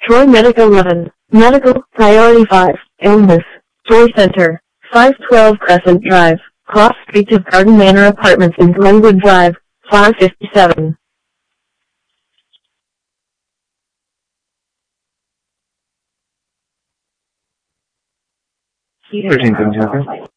Troy Medic 11, Medical, Priority 5, Illness, Joy Center, 512 Crescent Drive, Cross Street of Garden Manor Apartments in Glenwood Drive, 557. Virgin County.